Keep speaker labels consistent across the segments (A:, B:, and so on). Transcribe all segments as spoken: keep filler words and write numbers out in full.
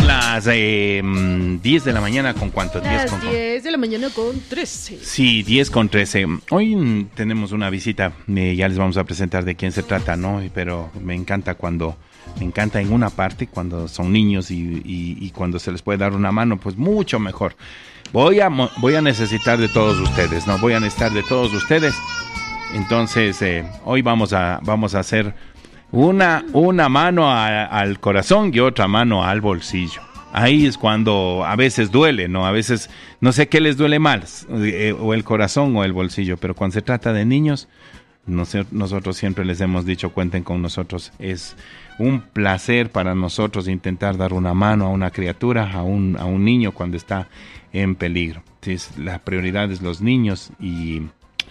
A: Son las eh, diez de la mañana, ¿con cuánto?
B: Las
A: diez con,
B: diez de la mañana con trece.
A: Sí, diez con trece. Hoy mm, tenemos una visita, eh, ya les vamos a presentar de quién se trata, ¿no? Pero me encanta cuando, me encanta en una parte, cuando son niños y, y, y cuando se les puede dar una mano, pues mucho mejor. Voy a, voy a necesitar de todos ustedes, ¿no? Voy a necesitar de todos ustedes. Entonces, eh, hoy vamos a, vamos a hacer una, una mano a, al corazón y otra mano al bolsillo. Ahí es cuando a veces duele, ¿no? A veces no sé qué les duele más, eh, o el corazón o el bolsillo, pero cuando se trata de niños, no sé, nosotros siempre les hemos dicho, cuenten con nosotros. Es un placer para nosotros intentar dar una mano a una criatura, a un, a un niño cuando está en peligro. Entonces, la prioridad es los niños y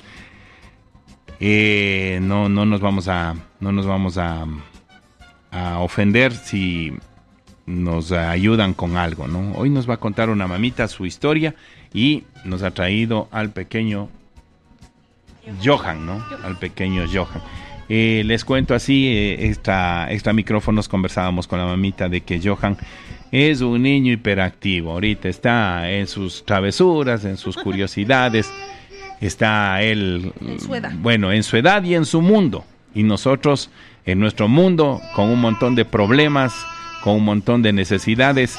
A: eh, no, no nos vamos a, no nos vamos a, a ofender si nos ayudan con algo, ¿no? Hoy nos va a contar una mamita su historia y nos ha traído al pequeño Johan, ¿no? Al pequeño Johan. Eh, les cuento así, eh, extra, extra micrófonos conversábamos con la mamita de que Johan es un niño hiperactivo. Ahorita está en sus travesuras, en sus curiosidades, está él,
B: en su edad.
A: Bueno, en su edad y en su mundo. Y nosotros en nuestro mundo con un montón de problemas, con un montón de necesidades,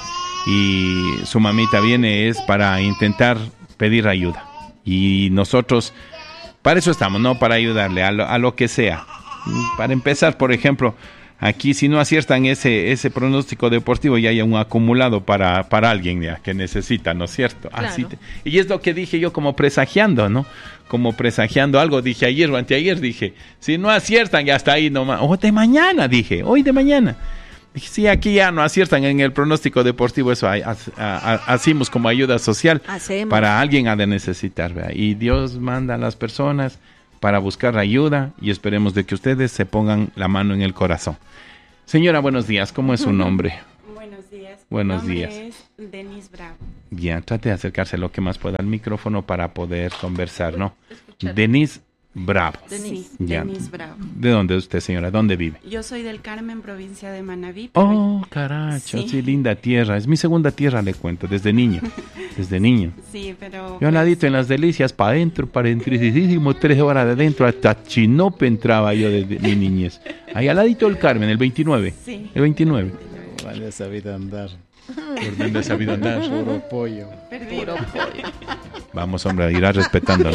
A: y su mamita viene es para intentar pedir ayuda. Y nosotros para eso estamos, ¿no? Para ayudarle a lo, a lo que sea. Para empezar, por ejemplo, aquí si no aciertan ese ese pronóstico deportivo, ya hay un acumulado para, para alguien ya, que necesita, ¿no es cierto?
B: Claro.
A: Así te, y es lo que dije yo como presagiando, ¿no? Como presagiando algo, dije ayer o anteayer, dije, si no aciertan ya está ahí nomás. O de mañana, dije, hoy de mañana. Dije, sí, aquí ya no aciertan en el pronóstico deportivo, eso hacemos como ayuda social. Hacemos. Para alguien ha de necesitar, ¿verdad? Y Dios manda a las personas para buscar ayuda y esperemos de que ustedes se pongan la mano en el corazón. Señora, buenos días, ¿cómo es su nombre?
C: Buenos días.
A: Buenos
C: Mi nombre
A: días.
C: es Denise Bravo.
A: Ya, trate de acercarse lo que más pueda al micrófono para poder conversar, ¿no?
B: Escuchar.
A: Denise Bravo.
C: Sí,
A: Ya.
C: Denise Bravo.
A: ¿De dónde es usted, señora? ¿Dónde vive?
C: Yo soy del Carmen, provincia de Manabí. pero-
A: Oh, caracho, sí.
C: Sí.
A: linda tierra. Es mi segunda tierra, le cuento, desde niño. Desde niño.
C: Sí, pero...
A: Yo al ladito en las delicias, para adentro, para adentro, tres horas de adentro, hasta Chinope entraba yo desde mi niñez. Ahí al ladito del Carmen, el veintinueve.
C: Sí.
A: El veintinueve.
D: Vale, he sabido andar.
A: ¿Por dónde he sabido andar?
D: Puro pollo.
C: Perdido.
A: Vamos, hombre, irá respetándolo.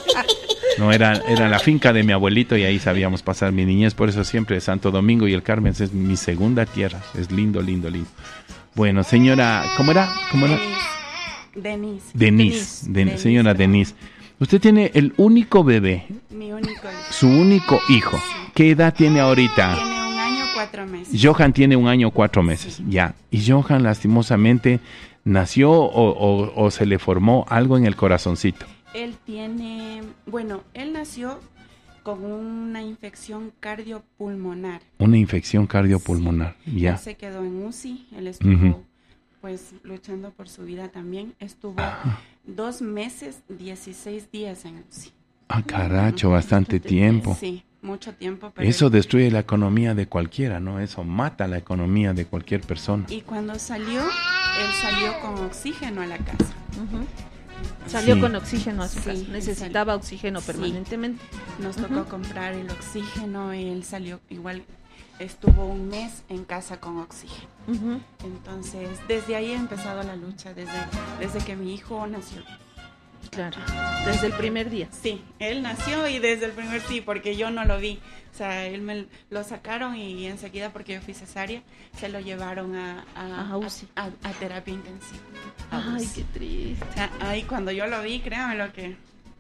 A: No, era, era la finca de mi abuelito y ahí sabíamos pasar mi niñez, por eso siempre Santo Domingo y el Carmen es mi segunda tierra. Es lindo, lindo, lindo. Bueno, señora, ¿cómo era? ¿Cómo era?
C: Denise.
A: Denise,
C: Denise.
A: Den-
C: Denise
A: señora
C: Bravo.
A: Denise. Usted tiene el único bebé,
C: Mi único hijo.
A: su único hijo. ¿Qué edad tiene ahorita?
C: Tiene un año, cuatro meses.
A: Johan tiene un año, cuatro meses,
C: Sí.
A: ya. Y Johan lastimosamente nació o, o, o se le formó algo en el corazoncito.
C: Él tiene... Bueno, él nació con una infección cardiopulmonar.
A: Una infección cardiopulmonar, ya.
C: Él se quedó en U C I. Él estuvo...
A: Ujú.
C: pues luchando por su vida también. Estuvo
A: Ajá.
C: dos meses, dieciséis días en U C I.
A: Ah, caracho, bastante tiempo.
C: Sí, mucho tiempo. Pero
A: Eso destruye la economía de cualquiera, ¿no? Eso mata la economía de cualquier persona.
C: Y cuando salió, él salió con oxígeno a la casa.
B: Ujú. Salió
A: Sí.
B: con oxígeno a su
C: Sí,
B: casa.
C: él
B: Necesitaba
C: salió.
B: oxígeno
C: Sí.
B: permanentemente.
C: Nos tocó comprar el oxígeno y él salió igual. Estuvo un mes en casa con oxígeno.
B: Ujú.
C: Entonces, desde ahí ha empezado la lucha, desde, desde que mi hijo nació.
B: Claro. Desde el primer día.
C: Sí, él nació y desde el primer sí, porque yo no lo vi. O sea, él me lo sacaron y enseguida, porque yo fui cesárea, se lo llevaron a, a,
B: A U C I.
C: a- a- a terapia intensiva. a
B: Ay,
C: U C I.
B: qué triste.
C: O sea, ahí cuando yo lo vi, créame lo que...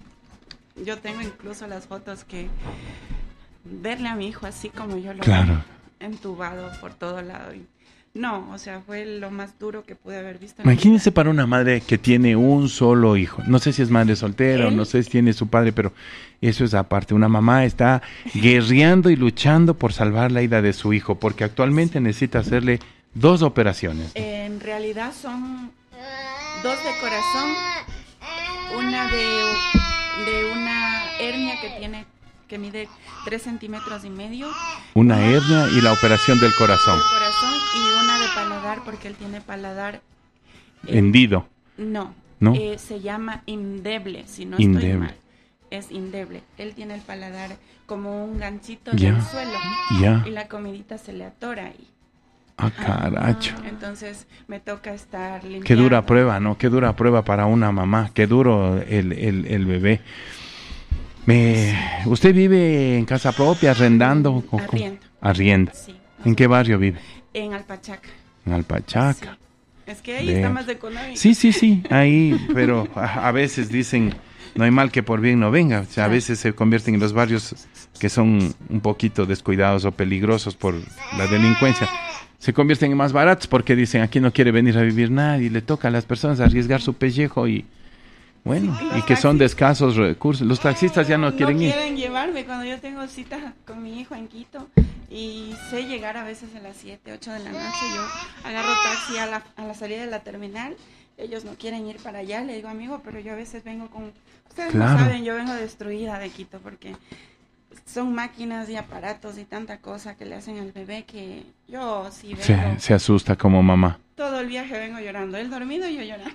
C: Yo tengo incluso las fotos que... Verle a mi hijo así como yo lo
A: Claro.
C: vi, entubado por todo lado. Y, no, o sea, fue lo más duro que pude haber visto. en mi
A: Imagínense para una madre que tiene un solo hijo. No sé si es madre soltera o
C: Él-
A: no sé si tiene su padre, pero eso es aparte. Una mamá está guerreando y luchando por salvar la vida de su hijo, porque actualmente necesita hacerle dos operaciones.
C: En realidad son dos de corazón, una de, de una hernia que tiene que mide tres centímetros y medio.
A: Una hernia y la operación del corazón.
C: El corazón y una de paladar, porque él tiene paladar. eh,
A: Hendido.
C: No,
A: ¿No?
C: eh, se llama indeble, si no
A: Indeble.
C: estoy mal. Es indeble. Él tiene el paladar como un ganchito
A: Ya.
C: del suelo
A: Ya.
C: y la comidita se le atora ahí.
A: Ah, caracho.
C: Entonces me toca estar limpiando.
A: Qué dura prueba, ¿no? Qué dura prueba para una mamá. Qué duro el, el, el bebé. Me... ¿Usted vive en casa propia, arrendando? ¿O-
C: Arriendo.
A: Arrienda.
C: Sí.
A: ¿En qué barrio vive?
C: En Alpachaca.
A: En Alpachaca.
C: Sí. Es que ahí
A: Ve.
C: está más económico.
A: Sí, sí, sí, ahí, pero a, a veces dicen, no hay mal que por bien no venga. O sea, a veces se convierten en los barrios que son un poquito descuidados o peligrosos por la delincuencia. Se convierten en más baratos porque dicen, aquí no quiere venir a vivir nadie, y le toca a las personas arriesgar su pellejo y, bueno,
C: Sí,
A: y
C: los
A: que son de
C: taxis-
A: escasos recursos. Los taxistas ya no quieren ir.
C: quieren llevarme cuando yo tengo cita con mi hijo en Quito y sé llegar a veces a las siete, ocho de la noche. Yo agarro taxi a la, a la salida de la terminal. Ellos no quieren ir para allá. Le digo, amigo, pero yo a veces vengo con... Ustedes
A: Claro.
C: no saben, yo vengo destruida de Quito porque son máquinas y aparatos y tanta cosa que le hacen al bebé que yo sí vengo.
A: Se, se asusta como mamá.
C: Todo el viaje vengo llorando. Él dormido y yo llorando.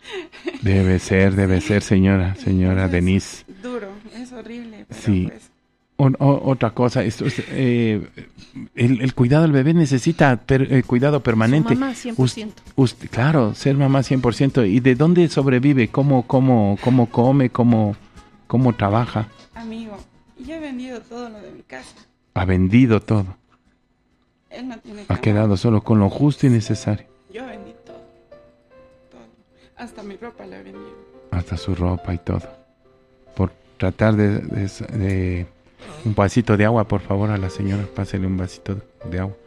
A: Debe ser, debe ser, señora, señora
C: Entonces,
A: Denise.
C: Duro, es horrible. Pero
A: Sí.
C: pues,
A: O- o- otra cosa, esto es, eh, el, el cuidado del bebé necesita per- eh, cuidado permanente.
B: Su mamá, cien por ciento.
A: Us- usted- claro, ser mamá cien por ciento. ¿Y de dónde sobrevive? ¿Cómo, cómo, cómo come? ¿Cómo, cómo trabaja?
C: amigo, yo he vendido todo lo de mi casa.
A: Ha vendido todo.
C: Él no tiene
A: Ha
C: cama.
A: quedado solo con lo justo y necesario.
C: Yo vendí todo. Todo. Hasta mi ropa la he vendido.
A: Hasta su ropa y todo. Por tratar de... de- de- un vasito de agua, por favor, a la señora. Pásele un vasito de agua.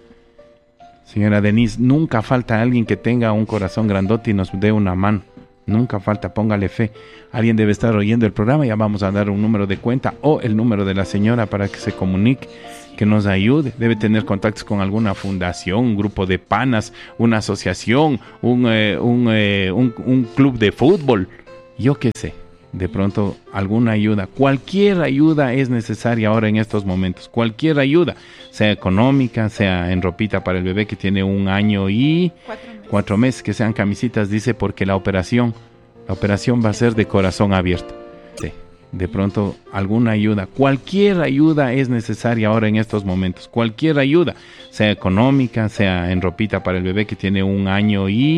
A: Señora Denise, nunca falta alguien que tenga un corazón grandote y nos dé una mano. Nunca falta, póngale fe. Alguien debe estar oyendo el programa, ya vamos a dar un número de cuenta o el número de la señora para que se comunique, que nos ayude. Debe tener contactos con alguna fundación, un grupo de panas, una asociación, un, eh, un, eh, un, un club de fútbol. Yo qué sé, de pronto alguna ayuda. Cualquier ayuda es necesaria ahora en estos momentos. Cualquier ayuda, sea económica, sea en ropita para el bebé que tiene un año y...
C: Cuatro meses.
A: Cuatro meses, que sean camisitas, dice, porque la operación, la operación va a ser de corazón abierto. Sí, de pronto alguna ayuda, cualquier ayuda es necesaria ahora en estos momentos. Cualquier ayuda, sea económica, sea en ropita para el bebé que tiene un año y...